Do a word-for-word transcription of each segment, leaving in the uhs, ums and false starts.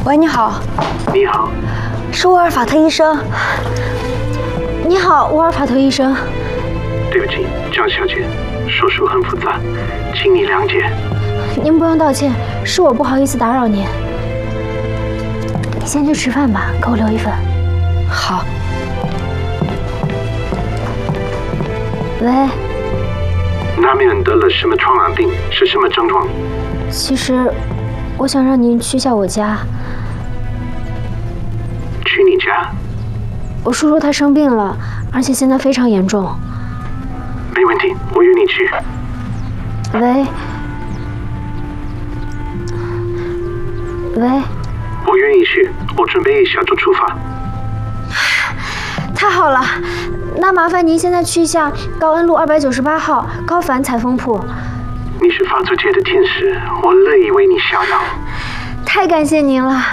喂，你好。 你好， 是沃尔法特医生。你好，沃尔法特医生。 对不起，江小姐，手术很复杂，请你谅解。 您不用道歉，是我不好意思打扰您。你先去吃饭吧，给我留一份。好。喂。 纳米恩得了什么传染病？是什么症状？ 其实，我想让您去下我家。 去你家？ 我叔叔他生病了，而且现在非常严重。 没问题，我约你去。 喂。喂。 我愿意去，我准备一下就出发。 太好了，那麻烦您现在去一下高恩路二百九十八号高凡采风铺。 你是法租界的天使，我乐意为你效劳。 太感谢您了。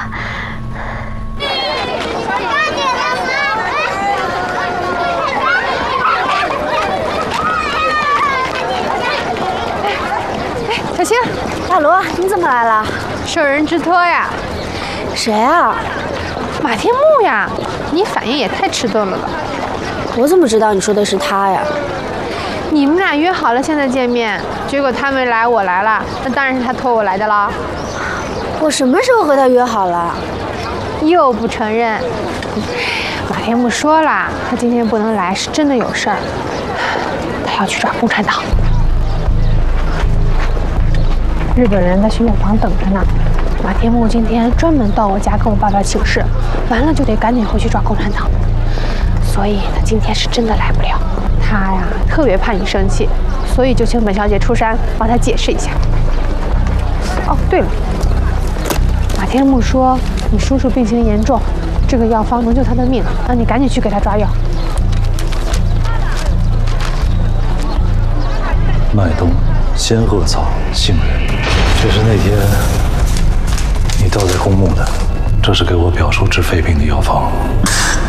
小青， 大罗，你怎么来了？ 受人之托呀。 谁啊？ 马天木呀！你反应也太迟钝了吧？ 我怎么知道你说的是他呀？ 你们俩约好了现在见面，结果他没来，我来了，那当然是他托我来的啦。 我什么时候和他约好了？ 又不承认。马天木说了，他今天不能来，是真的有事儿，他要去抓共产党。日本人在训练房等着呢。马天木今天专门到我家跟我爸爸请示，完了就得赶紧回去抓共产党，所以他今天是真的来不了。他呀特别怕你生气，所以就请本小姐出山帮他解释一下。哦，对了，马天木说你叔叔病情严重，这个药方能救他的命，让你赶紧去给他抓药。 麦冬、仙鹤草、杏仁，这是那天你倒在公墓的，这是给我表叔治肺病的药方。